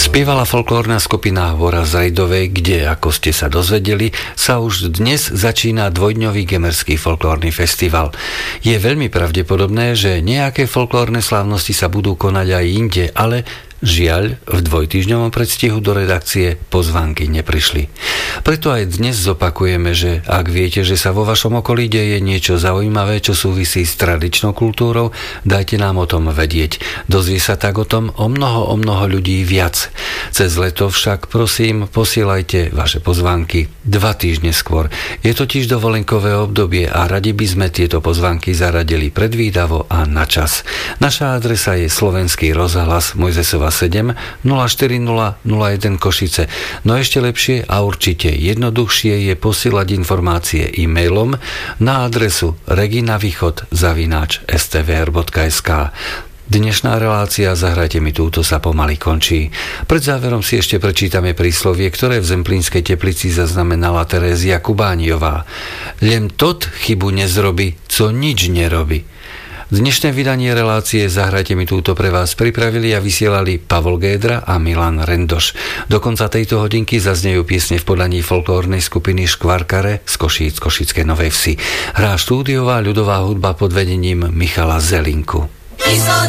Spievala folklórna skupina Hvora z Rajdovej, kde, ako ste sa dozvedeli, sa už dnes začína dvojdňový Gemerský folklórny festival. Je veľmi pravdepodobné, že nejaké folklórne slávnosti sa budú konať aj inde, ale žiaľ, v dvojtýždňovom predstihu do redakcie pozvánky neprišli. Preto aj dnes zopakujeme, že ak viete, že sa vo vašom okolí deje niečo zaujímavé, čo súvisí s tradičnou kultúrou, dajte nám o tom vedieť. Dozvie sa tak o tom o mnoho ľudí viac. Cez leto však prosím, posielajte vaše pozvánky 2 týždne skôr. Je totiž dovolenkové obdobie a radi by sme tieto pozvánky zaradili predvídavo a na čas. Naša adresa je Slovenský rozhlas Mojzesova 7 040 01 Košice. No ešte lepšie a určite jednoduchšie je posielať informácie e-mailom na adresu reginavýchod@stvr.sk. Dnešná relácia Zahrajte mi túto sa pomaly končí. Pred záverom si ešte prečítame príslovie, ktoré v Zemplínskej Teplici zaznamenala Terézia Kubániová. Len tot chybu nezrobí, co nič nerobí. Dnešné vydanie relácie Zahrajte mi túto pre vás pripravili a vysielali Pavol Gédra a Milan Rendoš. Do konca tejto hodinky zaznejú piesne v podaní folklórnej skupiny Škvarkare z Košíc, Košickej Novej Vsi. Hrá štúdiová ľudová hudba pod vedením Michala Zelinku.